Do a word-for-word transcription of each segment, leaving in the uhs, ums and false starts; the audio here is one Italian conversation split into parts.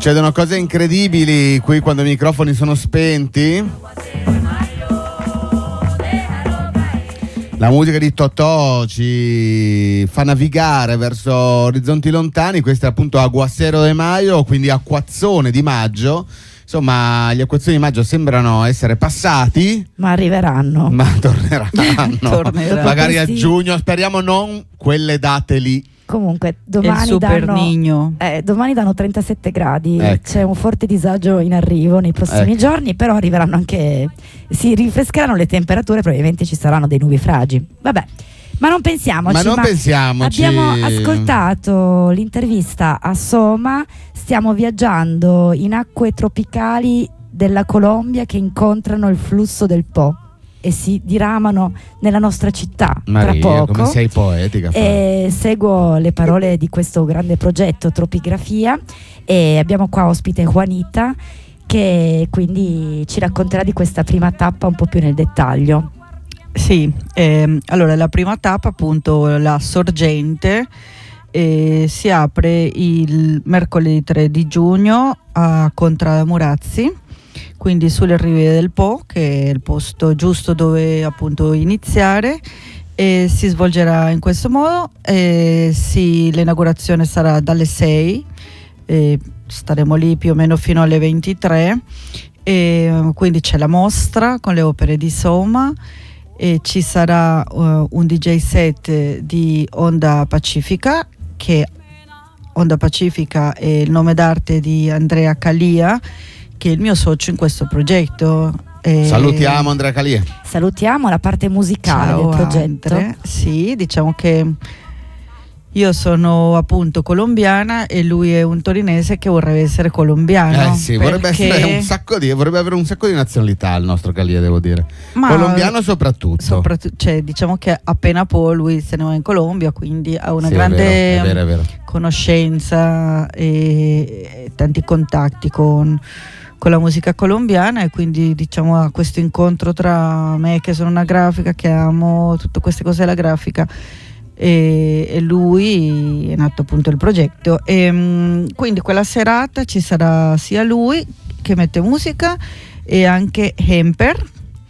Succedono cose incredibili qui quando i microfoni sono spenti. La musica di Totò ci fa navigare verso orizzonti lontani. Questo è appunto Aguacero de Mayo, quindi acquazzone di maggio. Insomma, gli acquazzoni di maggio sembrano essere passati, ma arriveranno. Ma torneranno. torneranno. Magari a giugno, speriamo non quelle date lì. Comunque domani danno, eh, domani danno trentasette gradi, ecco. C'è un forte disagio in arrivo nei prossimi ecco. giorni, però arriveranno anche, si rinfrescheranno le temperature, probabilmente ci saranno dei nubifragi. Vabbè, ma non pensiamoci. Ma non ma pensiamoci. Abbiamo ascoltato l'intervista a Soma, stiamo viaggiando in acque tropicali della Colombia che incontrano il flusso del Po e si diramano nella nostra città. Maria, tra poco. Come sei poetica. E seguo le parole di questo grande progetto Tropigrafia e abbiamo qua ospite Juanita che quindi ci racconterà di questa prima tappa un po' più nel dettaglio. Sì, ehm, allora la prima tappa appunto la sorgente eh, si apre il mercoledì tre di giugno a Contramurazzi, quindi sulle rive del Po, che è il posto giusto dove appunto iniziare, e si svolgerà in questo modo. E sì, l'inaugurazione sarà dalle sei, e staremo lì più o meno fino alle ventitré, e quindi c'è la mostra con le opere di Soma e ci sarà uh, un D J set di Onda Pacifica, che Onda Pacifica è il nome d'arte di Andrea Calia, che è il mio socio in questo progetto. E salutiamo Andrea Calia. Salutiamo la parte musicale Ciao del progetto. Andre. Sì, diciamo che io sono appunto colombiana e lui è un torinese che vorrebbe essere colombiano. Eh sì, vorrebbe, essere un sacco di, vorrebbe avere un sacco di nazionalità il nostro Calia, devo dire. Ma colombiano soprattutto. soprattutto cioè, diciamo che appena poi lui se ne va in Colombia, quindi ha una sì, grande è vero, è vero, è vero. conoscenza e, e tanti contatti con con la musica colombiana, e quindi diciamo a questo incontro tra me che sono una grafica, che amo tutte queste cose della grafica, e, e lui è nato appunto il progetto. E mh, quindi quella serata ci sarà sia lui che mette musica e anche Hemper,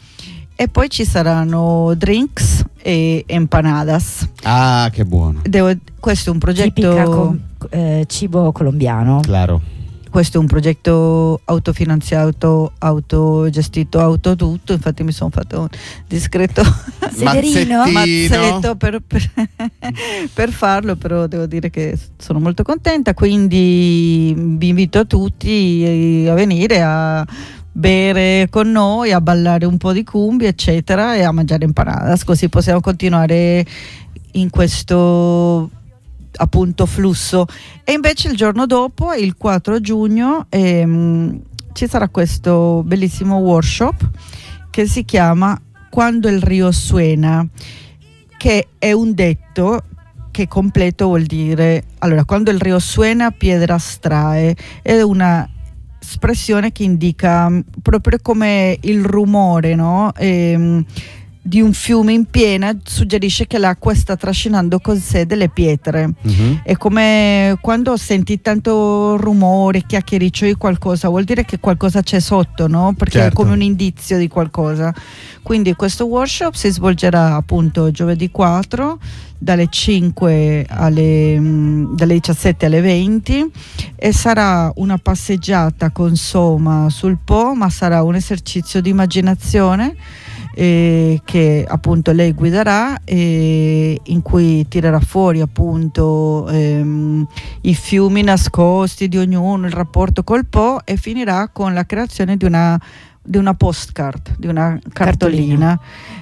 e poi ci saranno drinks e empanadas. Ah, che buono. Devo, questo è un progetto con, eh, cibo colombiano. Claro. Questo è un progetto autofinanziato, autogestito, autotutto. Infatti mi sono fatto un discreto sederino mazzetto per, per, per farlo, però devo dire che sono molto contenta, quindi vi invito a tutti a venire a bere con noi, a ballare un po' di cumbia eccetera, e a mangiare empanadas, così possiamo continuare in questo appunto flusso. E invece il giorno dopo, il quattro giugno, ehm, ci sarà questo bellissimo workshop che si chiama Quando il Rio Suena, che è un detto che completo vuol dire, allora, quando il rio suena piedras trae, è una espressione che indica proprio come il rumore, no? Ehm, di un fiume in piena suggerisce che l'acqua sta trascinando con sé delle pietre. Uh-huh. È come quando senti tanto rumore, chiacchiericcio di qualcosa, vuol dire che qualcosa c'è sotto, no? Perché certo. È come un indizio di qualcosa. Quindi questo workshop si svolgerà appunto giovedì quattro dalle cinque alle mh, dalle diciassette alle venti, e sarà una passeggiata con Soma sul Po, ma sarà un esercizio di immaginazione Eh, che appunto lei guiderà, e in cui tirerà fuori appunto ehm, i fiumi nascosti di ognuno, il rapporto col Po, e finirà con la creazione di una, di una postcard, di una cartolina.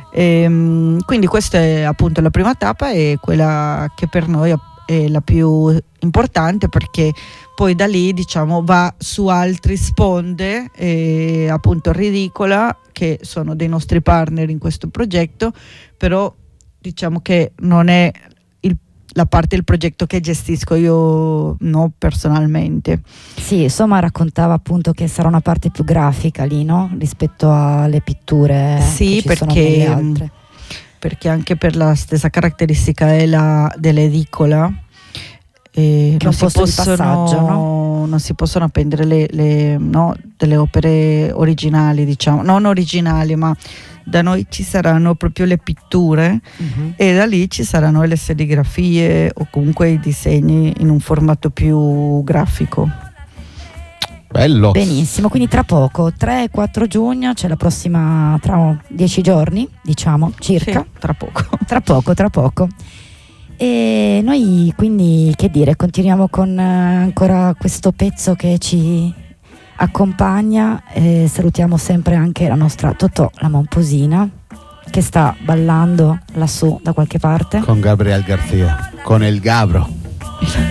Ehm, quindi questa è appunto la prima tappa, e quella che per noi è la più importante, perché poi da lì diciamo va su altri sponde, e appunto Ridicola, che sono dei nostri partner in questo progetto, però diciamo che non è il, la parte del progetto che gestisco io, no, personalmente. Sì, insomma raccontava appunto che sarà una parte più grafica lì, no? Rispetto alle pitture. Sì, che ci perché, sono altre. perché anche per la stessa caratteristica della, dell'edicola, e che non, si possono, passaggio, no? non si possono appendere le, le, no, delle opere originali, diciamo, non originali, ma da noi ci saranno proprio le pitture uh-huh. e da lì ci saranno le serigrafie o comunque i disegni in un formato più grafico. Bello. Benissimo, quindi tra poco, tre e quattro giugno, c'è la prossima, tra dieci giorni, diciamo, circa. Sì, tra poco. Tra poco, tra poco. E noi quindi, che dire, continuiamo con ancora questo pezzo che ci accompagna e salutiamo sempre anche la nostra Totò, la Momposina, che sta ballando lassù da qualche parte. Con Gabriel Garcia, con El Gabro.